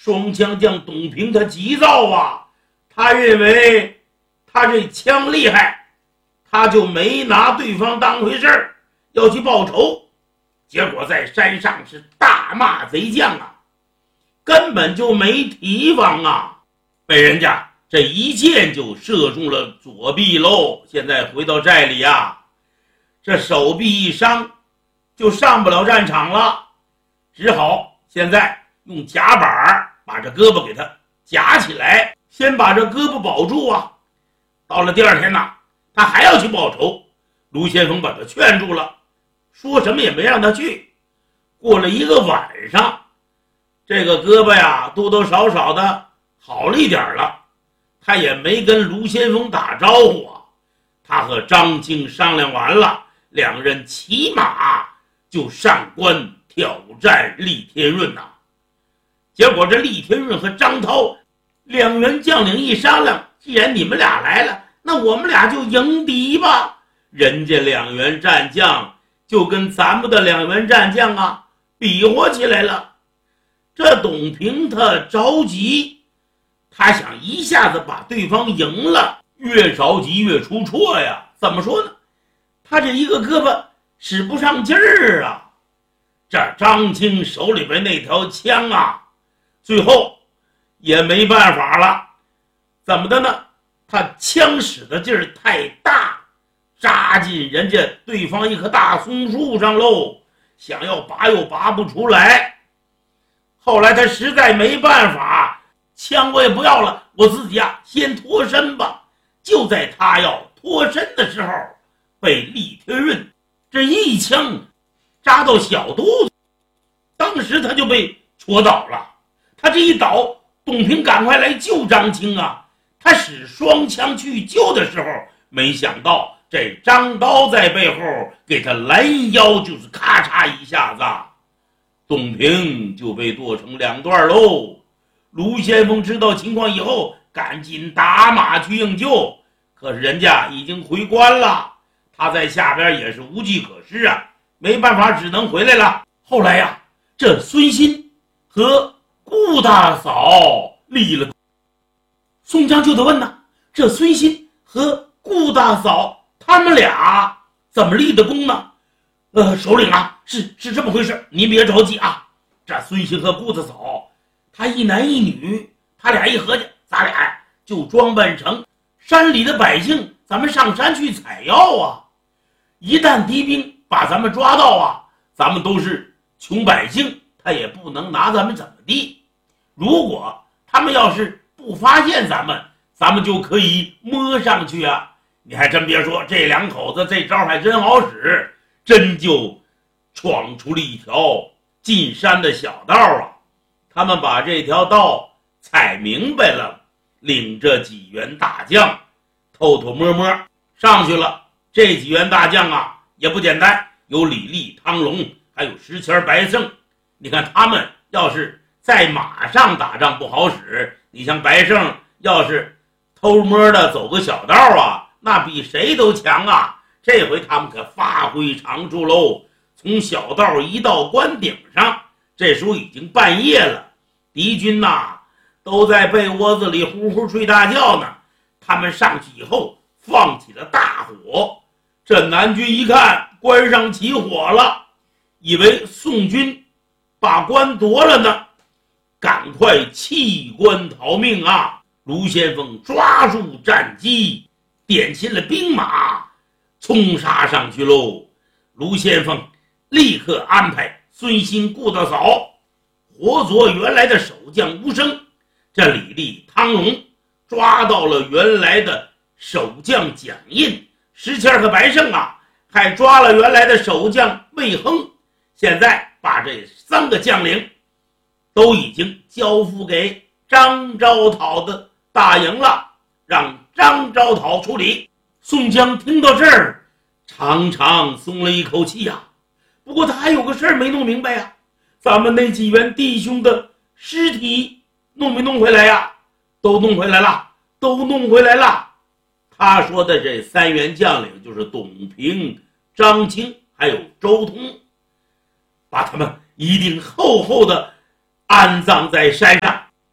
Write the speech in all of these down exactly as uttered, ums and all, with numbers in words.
双枪将董平他急躁啊，他认为他这枪厉害，他就没拿对方当回事儿，要去报仇。结果在山上是大骂贼将啊，根本就没提防啊，被人家这一箭就射中了左臂喽。现在回到寨里啊，这手臂一伤就上不了战场了，只好现在用夹板把这胳膊给他夹起来，先把这胳膊保住啊。到了第二天呢，他还要去报仇，卢先锋把他劝住了，说什么也没让他去。过了一个晚上，这个胳膊呀多多少少的好了一点了，他也没跟卢先锋打招呼啊。他和张青商量完了，两人骑马就上关挑战厉天润呐、啊。结果这厉天润和张涛两员将领一商量，既然你们俩来了，那我们俩就迎敌吧。人家两员战将就跟咱们的两员战将啊比划起来了。这董平他着急，他想一下子把对方赢了，越着急越出错呀。怎么说呢？他这一个胳膊使不上劲儿啊。这张青手里边那条枪啊，最后也没办法了。怎么的呢？他枪使的劲儿太大，扎进人家对方一棵大松树上喽，想要拔又拔不出来。后来他实在没办法，枪我也不要了，我自己啊先脱身吧。就在他要脱身的时候，被厉天润这一枪扎到小肚子，当时他就被戳倒了。他这一倒，董平赶快来救张青啊。他使双枪去救的时候，没想到这张刀在背后给他拦腰，就是咔嚓一下子，董平就被剁成两段喽。卢先锋知道情况以后，赶紧打马去应救，可是人家已经回关了，他在下边也是无计可施啊，没办法，只能回来了。后来呀、啊，这孙新和顾大嫂立了，宋江就得问呢，这孙新和顾大嫂他们俩怎么立的功呢？呃，首领啊，是是这么回事，您别着急啊。这孙新和顾大嫂，他一男一女，他俩一合计，咱俩就装扮成山里的百姓，咱们上山去采药啊。一旦敌兵把咱们抓到啊，咱们都是穷百姓，他也不能拿咱们怎么地。如果他们要是不发现咱们，咱们就可以摸上去啊。你还真别说，这两口子这招还真好使，真就闯出了一条进山的小道啊。他们把这条道踩明白了，领着几员大将偷偷摸摸上去了。这几员大将啊也不简单，有李立、汤龙，还有石谦、白胜。你看他们要是在马上打仗不好使，你像白胜要是偷摸的走个小道啊，那比谁都强啊。这回他们可发挥长处喽，从小道一到关顶上，这时候已经半夜了，敌军呐、啊、都在被窝子里呼呼睡大觉呢。他们上去以后放起了大火，这南军一看关上起火了，以为宋军把关夺了呢，赶快弃关逃命啊！卢先锋抓住战机，点起了兵马，冲杀上去喽。卢先锋立刻安排孙新、顾大嫂活捉原来的守将吴生，这李立、汤龙抓到了原来的守将蒋印，石谦和白胜啊还抓了原来的守将魏亨。现在把这三个将领都已经交付给张昭讨的大营了，让张昭讨处理。宋江听到这儿，长长松了一口气呀、啊。不过他还有个事儿没弄明白呀、啊，咱们那几员弟兄的尸体弄没弄回来呀、啊？都弄回来了，都弄回来了。他说的这三员将领就是董平、张青还有周通，把他们一定厚厚的安葬在山上。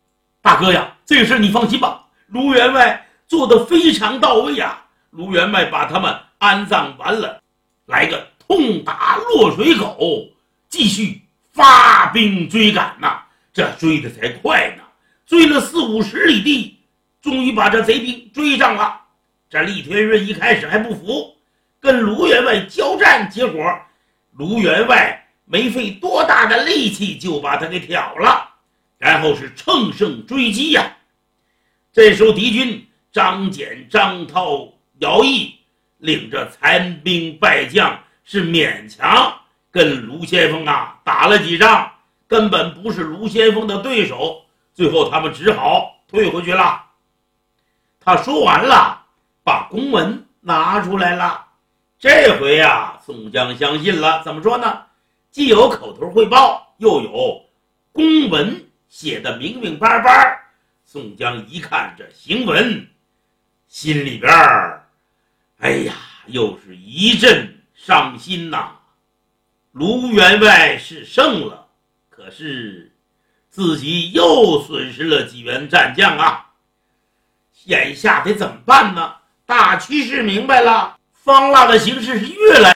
大哥呀，这事你放心吧，卢员外做得非常到位呀。卢员外把他们安葬完了，来个痛打落水狗，继续发兵追赶呐、啊。这追得才快呢，追了四五十里地，终于把这贼兵追上了。这厉天润一开始还不服，跟卢员外交战，结果卢员外没费多大的力气就把他给挑了，然后是乘胜追击呀、啊。这时候敌军张简、张涛、姚毅领着残兵败将，是勉强跟卢先锋啊打了几仗，根本不是卢先锋的对手，最后他们只好退回去了。他说完了，把公文拿出来了。这回啊，宋江相信了，怎么说呢？既有口头汇报，又有公文写得明明白白。宋江一看这行文，心里边哎呀，又是一阵伤心呐、啊。卢员外是胜了，可是自己又损失了几员战将啊。眼下得怎么办呢？大趋势明白了，方腊的形势是越来，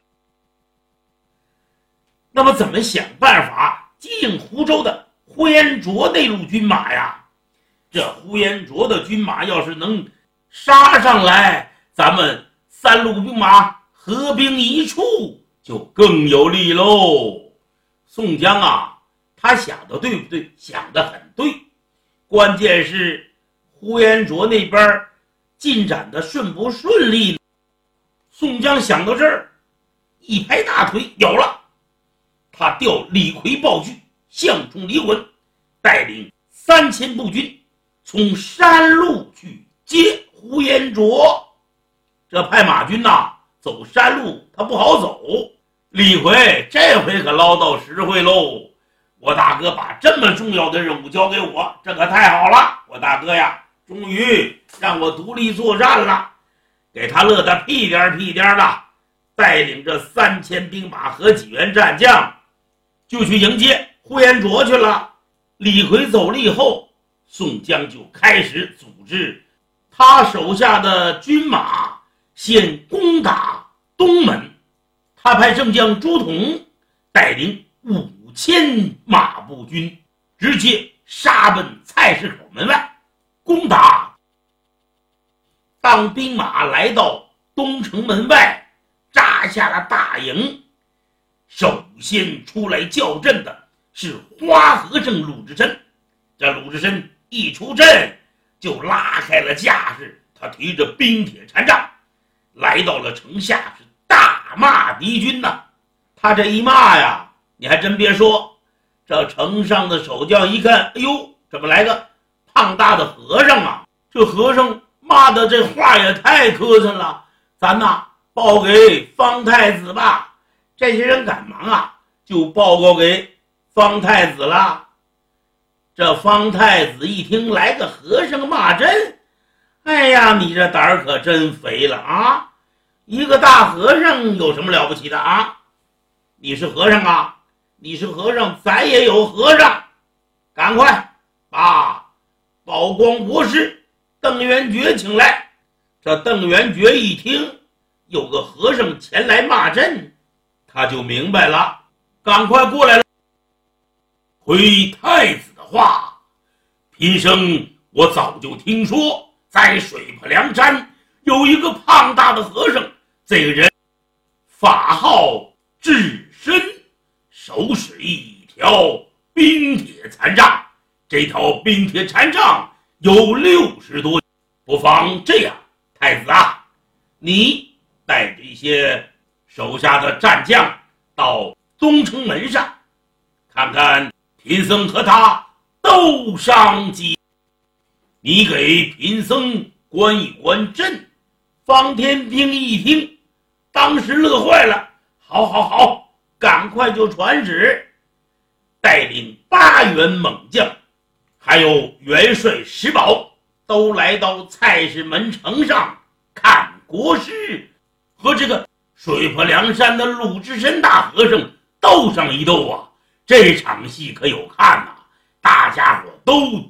那么怎么想办法接应湖州的呼延灼那路军马呀？这呼延灼的军马要是能杀上来，咱们三路兵马合兵一处就更有利喽。宋江啊，他想的对不对？想的很对，关键是呼延灼那边进展的顺不顺利呢？宋江想到这儿，一拍大腿，有了！他调李逵、鲍旭、项冲、李衮，带领三千步军从山路去接呼延灼。这派马军呐、啊，走山路他不好走。李逵这回可捞到实惠喽！我大哥把这么重要的任务交给我，这可太好了！我大哥呀，终于让我独立作战了，给他乐得屁颠屁颠的，带领着三千兵马和几员战将，就去迎接呼延灼去了。李逵走了以后，宋江就开始组织他手下的军马，先攻打东门。他派正将朱仝带领五千马步军，直接杀奔菜市口门外，攻打。当兵马来到东城门外，扎下了大营，首先出来叫阵的是花和尚鲁智深。这鲁智深一出阵就拉开了架势，他提着冰铁禅杖来到了城下，是大骂敌军呐、啊。他这一骂呀，你还真别说，这城上的守将一看，哎呦，怎么来个胖大的和尚啊？这和尚骂的这话也太磕碜了，咱呐报给方太子吧。这些人赶忙啊就报告给方太子了。这方太子一听来个和尚骂阵，哎呀，你这胆儿可真肥了啊！一个大和尚有什么了不起的啊？你是和尚啊？你是和尚，咱也有和尚。赶快把宝光国师邓元觉请来。这邓元觉一听有个和尚前来骂阵，他就明白了，赶快过来了。回太子的话，贫僧我早就听说，在水泊梁山有一个胖大的和尚，这个人法号智深，手使一条冰铁禅杖，这条冰铁禅杖有六十多，不妨这样，太子啊，你带着一些手下的战将到东城门上，看看贫僧和他斗上几，你给贫僧观一观阵。方天兵一听，当时乐坏了，好好好，赶快就传旨，带领八员猛将，还有元帅石宝，都来到菜市门城上看国师和这个水泊梁山的鲁智深大和尚斗上一斗啊！这场戏可有看呐、啊，大家伙都